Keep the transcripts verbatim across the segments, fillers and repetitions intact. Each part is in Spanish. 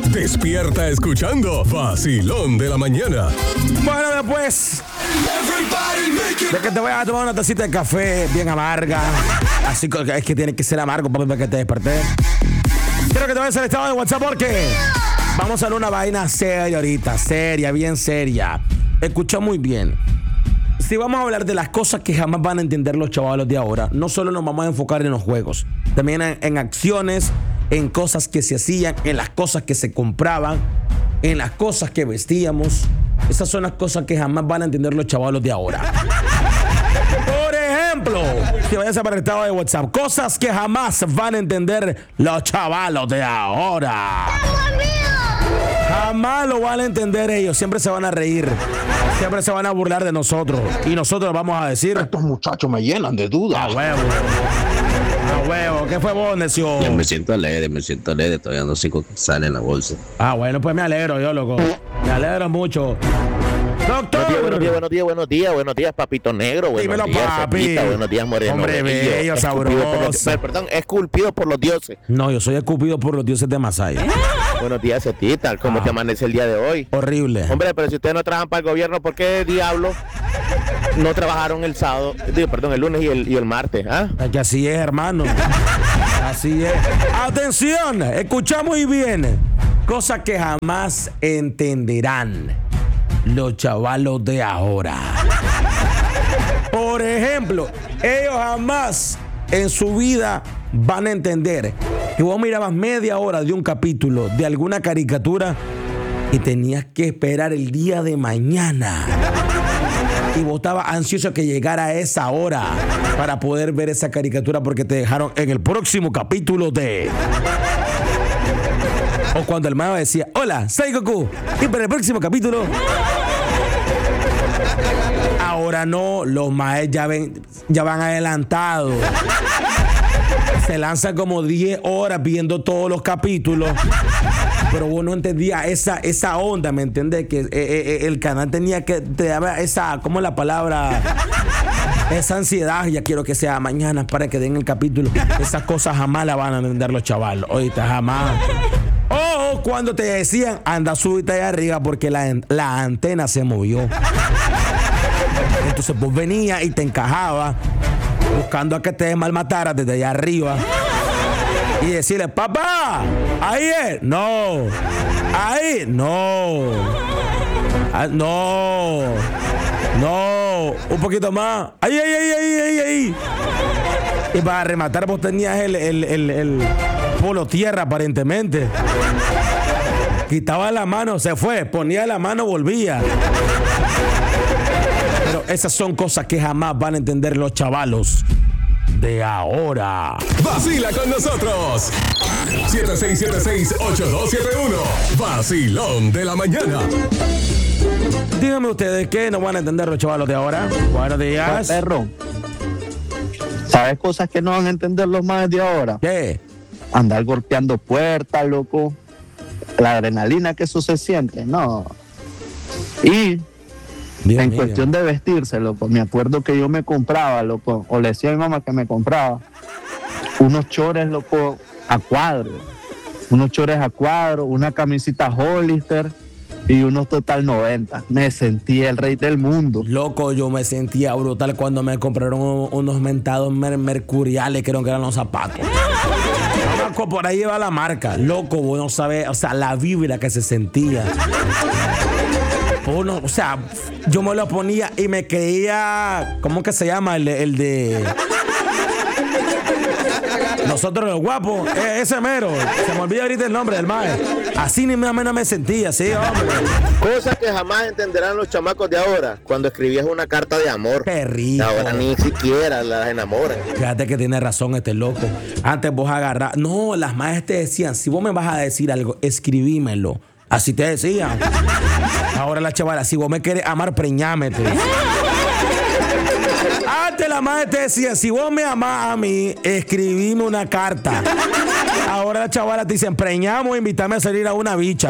Despierta escuchando Vacilón de la Mañana. Bueno, después de que te vayas a tomar una tacita de café bien amarga, así que es que tiene que ser amargo para que te despertes. Quiero que te vayas al estado de WhatsApp porque vamos a hacer una vaina seria ahorita, seria, bien seria. Escucha muy bien. Si vamos a hablar de las cosas que jamás van a entender los chavalos de ahora, no solo nos vamos a enfocar en los juegos, también en, en acciones, en cosas que se hacían, en las cosas que se compraban, en las cosas que vestíamos. Esas son las cosas que jamás van a entender los chavalos de ahora. Por ejemplo, si vayas a para el estado de WhatsApp, cosas que jamás van a entender los chavalos de ahora. Jamás lo van a entender ellos. Siempre se van a reír. Siempre se van a burlar de nosotros. Y nosotros vamos a decir: estos muchachos me llenan de dudas. A huevo. A huevo. ¿Qué fue vos, necio? Yo me siento alegre, me siento alegre. Todavía no cinco que sale en la bolsa. Ah, bueno, pues me alegro yo, loco. Me alegro mucho. Doctor. Buenos días, buenos días, buenos días, buenos días, papito negro. Buenos Dímelo, días, papi. Cepita, buenos días, moreno. Hombre bello, sabroso. Perdón, esculpido por los dioses. No, yo soy escupido por los dioses de Masaya. Buenos días, Cetita. ¿Cómo Ah. te amanece el día de hoy? Horrible. Hombre, pero si ustedes no trabajan para el gobierno, ¿por qué diablos no trabajaron el sábado, digo, perdón, el lunes y el, y el martes? ¿Ah? Es que así es, hermano. Así es. Atención, escucha muy bien. Cosas que jamás entenderán los chavalos de ahora. Por ejemplo, ellos jamás en su vida van a entender que vos mirabas media hora de un capítulo de alguna caricatura y tenías que esperar el día de mañana. Y vos estabas ansioso que llegara esa hora para poder ver esa caricatura porque te dejaron en el próximo capítulo de... O cuando el mago decía: hola, soy Goku. Y para el próximo capítulo... Ahora no, los maes ya, ven, ya van adelantados. Se lanzan como diez horas viendo todos los capítulos. Pero vos no entendías esa, esa onda, ¿me entendés? Que eh, eh, el canal tenía que te daba esa, ¿cómo es la palabra? Esa ansiedad. Ya quiero que sea mañana para que den el capítulo. Esas cosas jamás la van a entender los chavalos. Oíste, jamás. O cuando te decían: anda, súbete ahí arriba porque la, la antena se movió. Entonces vos venías y te encajabas buscando a que te malmataras desde allá arriba y decirle: papá, ahí es. No. Ahí. No. Ah, no. No. Un poquito más. Ahí, ahí, ahí, ahí, ahí, ahí. Y para rematar vos tenías el, el, el, el polo tierra aparentemente. Quitaba la mano, se fue. Ponía la mano, volvía. Pero esas son cosas que jamás van a entender los chavalos de ahora. Vacila con nosotros. siete seis siete seis, ocho dos siete uno. Vacilón de la Mañana. Díganme ustedes qué no van a entender los chavalos de ahora. Buenos días. Perro, ¿sabes cosas que no van a entender los más de ahora? ¿Qué? Andar golpeando puertas, loco. La adrenalina que eso se siente, no. Y Dios en mío. cuestión de vestirse, loco, me acuerdo que yo me compraba, loco, o le decía a mi mamá que me compraba unos chores, loco, a cuadro. Unos chores a cuadro, una camisita Hollister y unos Total noventa. Me sentía el rey del mundo. Loco, yo me sentía brutal cuando me compraron unos mentados mer- mercuriales, creo que eran los zapatos. Loco, por ahí va la marca. Loco, vos no sabés, o sea, la vibra que se sentía. Uno, o sea, yo me lo ponía y me creía, ¿cómo que se llama? El de... El de Nosotros los guapos, eh, ese mero. Se me olvida ahorita el nombre del mae. Así ni más o menos me sentía, sí, hombre. Cosas que jamás entenderán los chamacos de ahora cuando escribías una carta de amor. Qué rico. Ahora ni siquiera las enamoran. Fíjate que tiene razón este loco. Antes vos agarrás. No, las maestras te decían: si vos me vas a decir algo, escribímelo. Así te decían. Ahora la chavala: si vos me querés amar, preñámete. Antes la madre te decía: si vos me amás a mí, escribime una carta. Ahora la chavala te dicen: preñamos, invítame a salir a una bicha.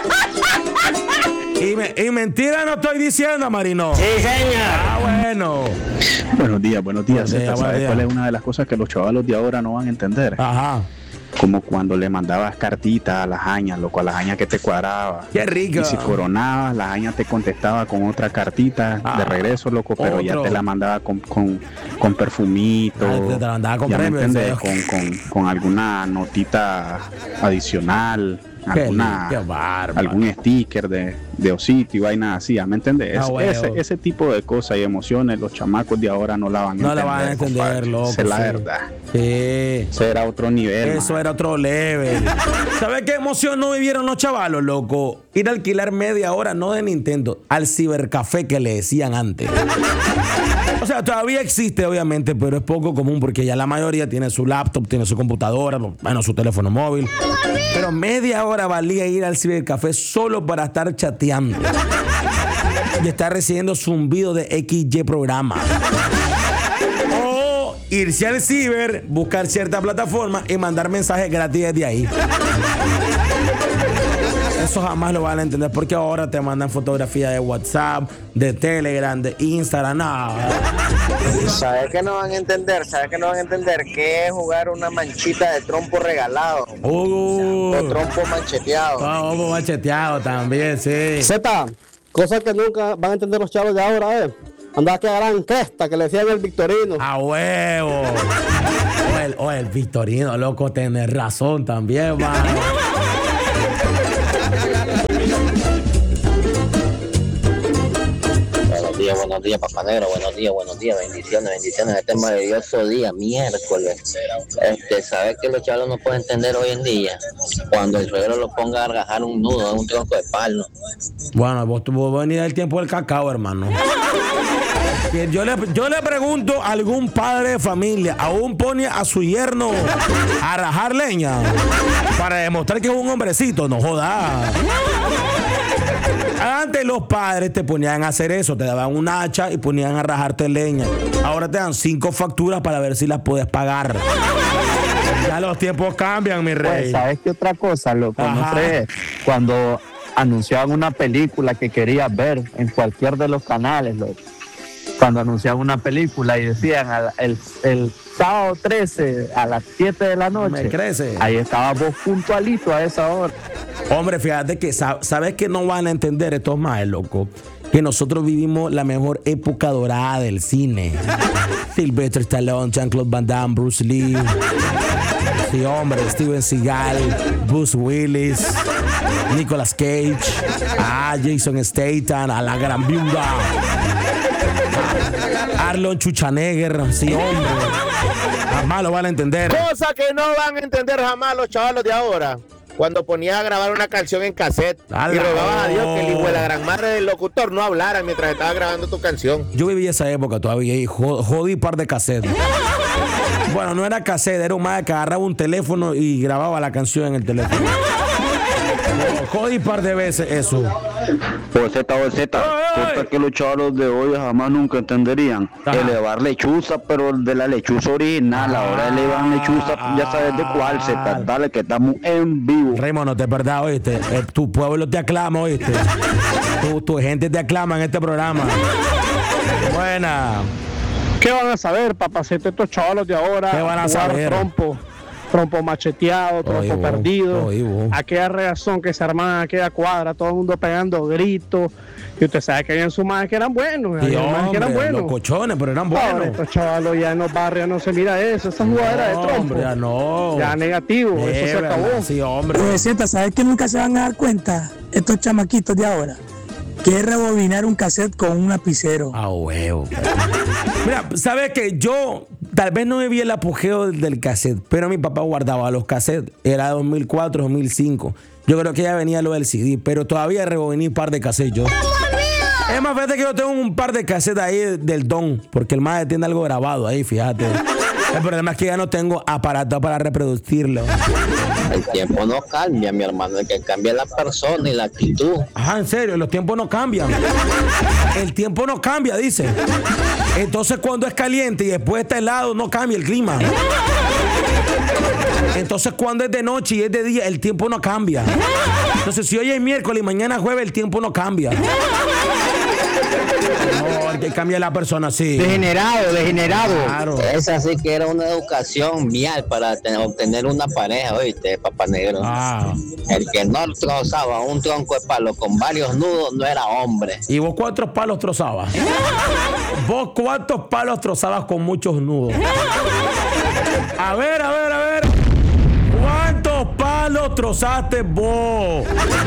Y, me, y mentira no estoy diciendo, Marino. Sí, señor. Ah, bueno. Buenos días, buenos días. Buenos días, Zeta, buenos ¿sabes días. cuál es una de las cosas que los chavalos de ahora no van a entender? Ajá. como cuando le mandabas cartitas a las añas, loco, a las añas que te cuadraba. ¡Qué rico! Y si coronabas, la aña te contestaba con otra cartita ah, de regreso, loco, pero otro. ya te la mandaba con, con, con perfumito. Ah, te la mandaba con ya premio, me entendés, con, con, con alguna notita adicional. Alguna, qué, qué algún sticker de, de osito y vaina así, ¿me entendés? Ah, es, ese, ese tipo de cosas y emociones los chamacos de ahora no la van a no entender. No la van a entender, compadre. Loco. Esa es la sí. verdad. Sí. Eso era otro nivel. Eso man. era otro level. ¿Sabes qué emoción no vivieron los chavalos, loco? Ir a alquilar media hora, no de Nintendo, al cibercafé que le decían antes. O sea, todavía existe, obviamente, pero es poco común porque ya la mayoría tiene su laptop, tiene su computadora, bueno, su teléfono móvil. Pero media hora valía ir al cibercafé solo para estar chateando y estar recibiendo zumbido de equis ye programa. O irse al ciber, buscar cierta plataforma y mandar mensajes gratis desde ahí. Eso jamás lo van a entender porque ahora te mandan fotografías de WhatsApp, de Telegram, de Instagram, nada. ¿Sabes qué no van a entender? ¿Sabes qué no van a entender? ¿Qué es jugar una manchita de trompo regalado? Uh, o trompo macheteado. Trompo macheteado también, sí. Z, cosa que nunca van a entender los chavos de ahora, ¿eh? Andaba que gran cresta que le decían el Victorino. ¡A huevo! O el, o el Victorino, loco, tenés razón también, man. Buenos días, buenos días, papá negro, buenos días, buenos días, bendiciones, bendiciones, este maravilloso día, miércoles. Este, ¿sabes que los chavos no pueden entender hoy en día? Cuando el suegro lo ponga a agajar un nudo, un tronco de palo. Bueno, vos, vos venís del tiempo del cacao, hermano. Yo le, yo le pregunto a algún padre de familia, ¿aún pone a su yerno a rajar leña para demostrar que es un hombrecito? No jodas. Antes los padres te ponían a hacer eso, te daban un hacha y ponían a rajarte leña. Ahora te dan cinco facturas para ver si las puedes pagar. Ya los tiempos cambian, mi rey. Pues, ¿sabes qué otra cosa, loco? No sé, cuando anunciaban una película que querías ver en cualquier de los canales, loco. Cuando anunciaban una película y decían el, el sábado trece a las siete de la noche. Me crece. Ahí estabas vos puntualito a esa hora. Hombre, fíjate que sabes que no van a entender estos más, loco. Que nosotros vivimos la mejor época dorada del cine. Sylvester Stallone, Jean-Claude Van Damme, Bruce Lee. Sí, hombre, Steven Seagal, Bruce Willis, Nicolas Cage, ah, Jason Statham, a la gran viuda. Arnold Schwarzenegger, sí, hombre. Jamás lo van a entender. Cosa que no van a entender jamás los chavalos de ahora. Cuando ponías a grabar una canción en cassette ¡Hala! Y rogabas a Dios que el hijo de la gran madre del locutor no hablara mientras estaba grabando tu canción. Yo viví esa época todavía y jodí par de cassettes. Bueno, no era cassette, era un madre que agarraba un teléfono y grababa la canción en el teléfono. Jodí par de veces eso. Bolseta, bolseta. Cosa que los chavos de hoy jamás nunca entenderían. Ajá. Elevar lechuza, pero de la lechuza original. Ah, ahora elevan lechuza, ah, ya sabes de cuál. Z, dale que estamos en vivo. Raymond, no te perdás, oíste. Eh, tu pueblo te aclama, oíste. tu, tu gente te aclama en este programa. Buena. ¿Qué van a saber, papacete, estos chavalos de ahora? ¿Qué van a saber? Trompo. Trompo macheteado, trompo oye, perdido, oye, aquella reacción que se armaba en aquella cuadra, todo el mundo pegando gritos, y usted sabe que había su madre que eran buenos, sí, hombre, que eran buenos. Los cochones, pero eran buenos. Ahora, estos chavalos ya en los barrios no se mira eso, esa jugadera no, de trompo. Hombre, ya no. Ya negativo, eh, eso se acabó. Sí, hombre. Pues, ¿sabes que nunca se van a dar cuenta estos chamaquitos de ahora? Que es rebobinar un cassette con un lapicero. Ah, huevo. Mira, ¿sabes qué? Yo tal vez no viví el apogeo del, del cassette, pero mi papá guardaba los cassettes. Era dos mil cuatro, dos mil cinco. Yo creo que ya venía lo del C D, pero todavía rebobiné un par de cassettes yo. Es más, fíjate que yo tengo un par de cassettes ahí del Don, porque el madre tiene algo grabado ahí, fíjate. El problema es que ya no tengo aparato para reproducirlo. El tiempo no cambia, mi hermano. El que cambia es la persona y la actitud. Ajá, en serio, los tiempos no cambian. El tiempo no cambia, dice. Entonces, cuando es caliente y después está helado, no cambia el clima. Entonces, cuando es de noche y es de día, el tiempo no cambia. Entonces, si hoy es miércoles y mañana es jueves, el tiempo no cambia. No, el que cambia la persona, sí. Degenerado, degenerado. Claro. Esa sí que era una educación vial para tener, obtener una pareja, oíste, papá negro. Ah. El que no trozaba un tronco de palo con varios nudos no era hombre. ¿Y vos cuántos palos trozabas? ¿Vos cuántos palos trozabas con muchos nudos? A ver, a ver, a ver. ¿Cuántos palos trozaste vos?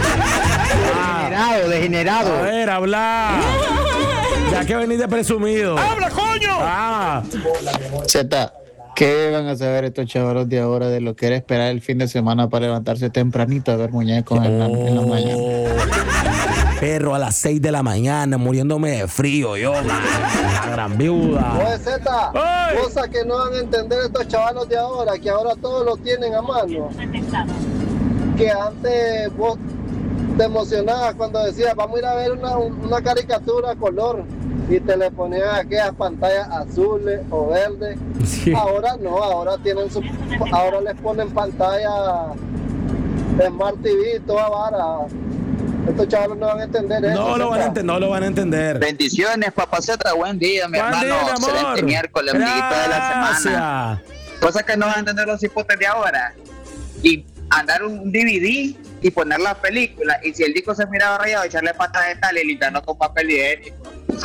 Degenerado, degenerado. A ver, habla. Ya que venís de presumido. ¡Habla, coño! Ah. Zeta, ¿qué van a saber estos chavalos de ahora de lo que era esperar el fin de semana para levantarse tempranito a ver muñecos oh. en, la, en la mañana? Perro, a las seis de la mañana, muriéndome de frío, yo, man. La gran viuda. Oye, Zeta, cosa que no van a entender estos chavalos de ahora, que ahora todos lo tienen a mano. Que antes vos te emocionabas cuando decías, vamos a ir a ver una, una caricatura a color. Y te le ponían aquellas pantallas azules o verdes. Sí. Ahora no, ahora tienen su, ahora les ponen pantalla Smart T V, toda vara. Estos chavos no van a entender eso. No lo van a entender, no lo van a entender. Bendiciones, papaceta, buen día, mi buen hermano. Día, mi Excelente miércoles, amiguito de la semana. Cosa que no van a entender los hipotes de ahora. Y andar un D V D y poner la película. Y si el disco se miraba rayado, echarle patas de tal y limpiarlo con papel higiénico.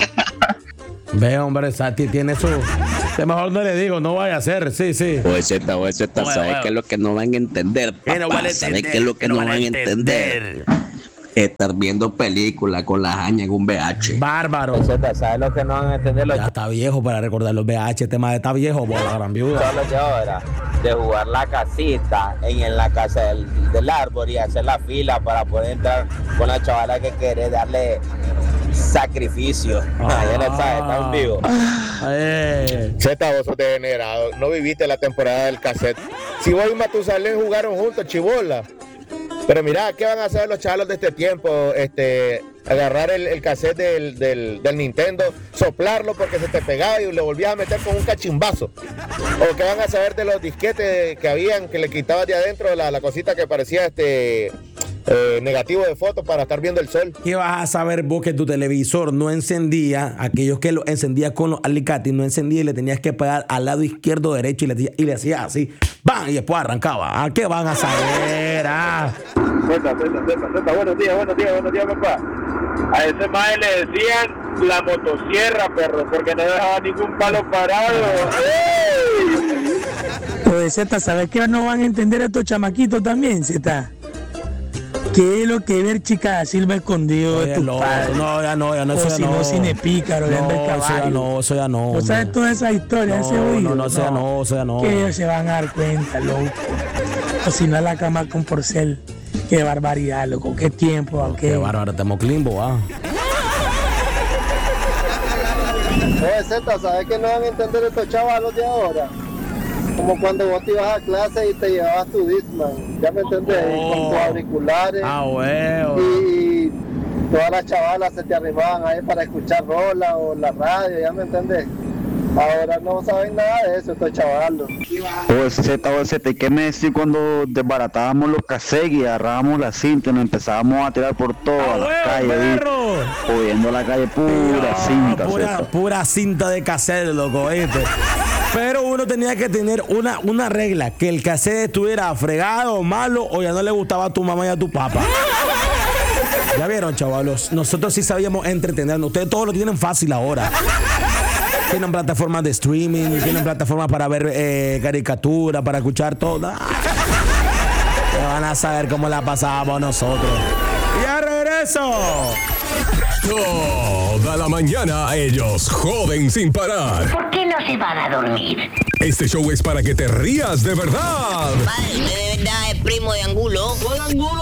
Ve, hombre, Sati tiene su... De mejor no le digo, no vaya a hacer, sí, sí. O Z, o Z, ¿sabes qué es lo que no van a entender? Papá? No vale ¿Sabes qué es lo que no, no van a entender? entender? Estar viendo películas con la jaña en un V H. Bárbaro. Z, ¿sabes lo que no van a entender? Ya está viejo para recordar los V H, este más está viejo, por la gran viuda. Solo yo ahora, de jugar la casita en, en la casa del, del árbol y hacer la fila para poder entrar con la chavala que quiere darle sacrificio. Ah, ya lo sabes, está en vivo. Eh. Z, vos sos degenerado. No viviste la temporada del cassette. Si vos y Matusalén jugaron juntos, chibola. Pero mira, ¿qué van a hacer los chavalos de este tiempo? Este, agarrar el, el cassette del, del, del Nintendo, soplarlo porque se te pegaba y lo volvías a meter con un cachimbazo. ¿O qué van a saber de los disquetes que habían, que le quitabas de adentro la, la cosita que parecía este... Eh, negativo de fotos para estar viendo el sol? ¿Qué vas a saber vos que tu televisor no encendía? Aquellos que lo encendía con los alicates no encendía y le tenías que pegar al lado izquierdo derecho y le, y le hacías así, ¡bam! Y después arrancaba. ¿A qué van a saber? Ah. Zeta, Zeta, Zeta, Zeta, buenos días, buenos días, buenos días, papá. A ese madre le decían la motosierra, perro, porque no dejaba ningún palo parado. Pues Zeta, ¿sabes qué no van a entender estos chamaquitos también, Zeta? ¿Qué es lo que ver Chica da Silva escondido de tu no, padre? No, ya no, ya no, eso o ya si no. no, Cine Pícaro, no, el eso ya no, eso ya no. ¿No sabes todas esas historias, no, ese oído? No, no, eso ya no, eso ya no. Que ellos se van a dar cuenta, loco. O si no, a la cama con porcel. Qué barbaridad, loco. Qué tiempo, ok. Qué bárbaro, te moclimbo, ah. Oye, Z, ¿sabes que no van a entender estos chavalos de ahora? Como cuando vos te ibas a clase y te llevabas tu Discman, ¿ya me entendés? Oh. Con tus auriculares. Ah, bueno. Y todas las chavalas se te arrimaban ahí para escuchar rola o la radio, ¿ya me entendés? Ahora no saben nada de eso estos chavalos. O Z, o Z, ¿qué me decís cuando desbaratábamos los cassettes y agarrábamos la cinta y nos empezábamos a tirar por toda ah, la bueno, calle? Jodiendo la calle, pura no, cinta. Pura, pura cinta de cassette, loco, ¿viste? Pero uno tenía que tener una, una regla, que el cassette estuviera fregado, malo o ya no le gustaba a tu mamá y a tu papá. Ya vieron, chavalos, nosotros sí sabíamos entretenernos. Ustedes todos lo tienen fácil ahora. Tienen plataformas de streaming, tienen plataformas para ver eh, caricaturas, para escuchar todo. Que van a saber cómo la pasábamos nosotros. Y a regreso. Toda la mañana ellos joden sin parar. ¿Por qué no se van a dormir? Este show es para que te rías de verdad. Padre, de verdad es primo de Angulo. ¿Cuál Angulo?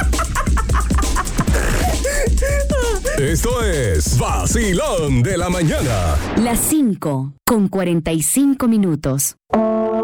Esto es Vacilón de la Mañana. Las cinco con cuarenta y cinco minutos.